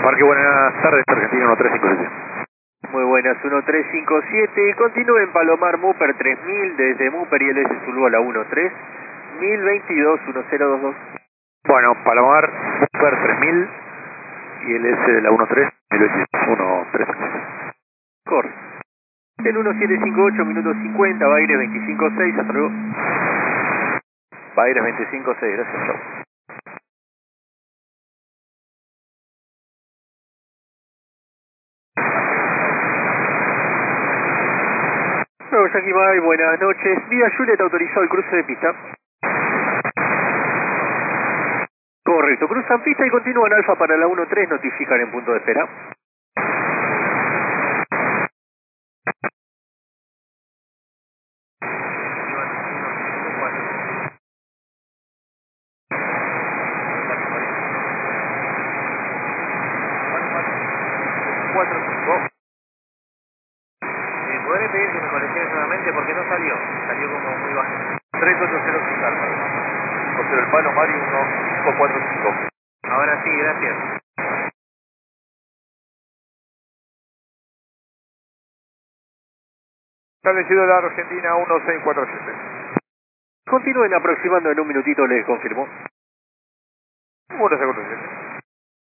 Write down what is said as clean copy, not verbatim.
Parque, buenas tardes, Argentina 1357. Muy buenas, 1357. Continúe en Palomar Mooper 3000 desde Mooper y LS Zulu a la 13. 1022-1022. Bueno, Palomar, Mooper 3000 y el S de la 13, 1022-13. Cor. El 1758, minutos 50, Baires 256, hasta luego. Baires 256, gracias, chao. Nuevo Yankee Mike, buenas noches. Vía Juliet autorizó el cruce de pista. Correcto, cruzan pista y continúan Alfa para la 13, notifican en punto de espera. ¿Podré pedir que me colecciones nuevamente? Porque no salió. Salió como muy bajo. 3805 Alfa. José del Palo, Mario 1545. Ahora sí, gracias. Establecido la Argentina 1647. Continúen aproximando en un minutito, les confirmo. 1647.